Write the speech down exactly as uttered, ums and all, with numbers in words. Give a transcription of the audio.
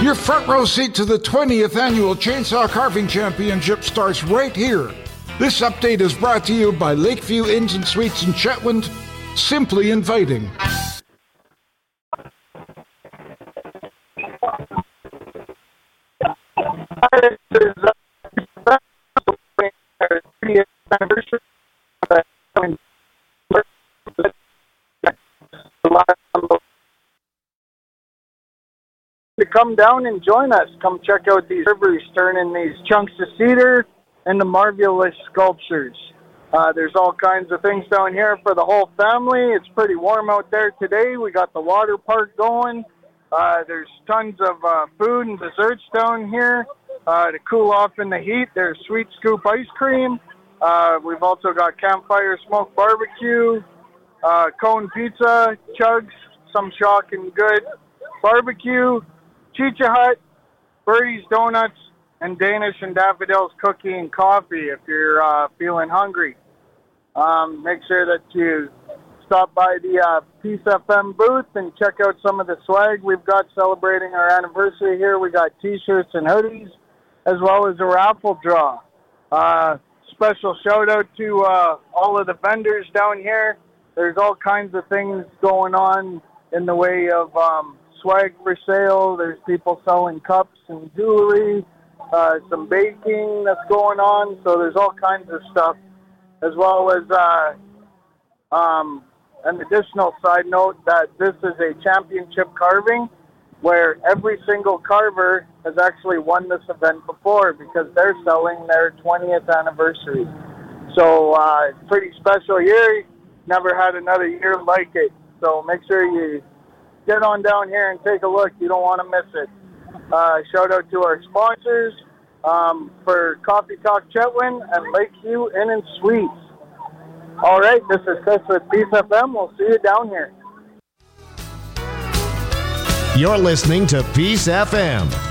Your front row seat to the twentieth Annual Chainsaw Carving Championship starts right here. This update is brought to you by Lakeview Inns and Suites in Chetwynd. Simply inviting. To come down and join us. Come check out these rivers turning these chunks of cedar into marvelous sculptures. Uh, there's all kinds of things down here for the whole family. It's pretty warm out there today. We got the water park going. Uh, there's tons of uh, food and desserts down here uh, to cool off in the heat. There's Sweet Scoop ice cream. Uh, we've also got campfire smoked barbecue, uh, cone pizza, chugs, some shocking good barbecue, Chicha Hut, Birdie's Donuts, and Danish and Daffodils cookie and coffee if you're uh, feeling hungry. Um, make sure that you stop by the uh, Peace F M booth and check out some of the swag we've got celebrating our anniversary here. We got T-shirts and hoodies, as well as a raffle draw. Uh, special shout-out to uh, all of the vendors down here. There's all kinds of things going on in the way of um, swag for sale. There's people selling cups and jewelry, uh, some baking that's going on. So there's all kinds of stuff, as well as uh, um, an additional side note that this is a championship carving where every single carver has actually won this event before because they're selling their twentieth anniversary. So uh, pretty special year. Never had another year like it. So make sure you get on down here and take a look. You don't want to miss it. Uh, shout out to our sponsors um, for Coffee Talk Chetwynd and Lakeview Inn and Suites. All right, this is Chris with Peace F M. We'll see you down here. You're listening to Peace F M,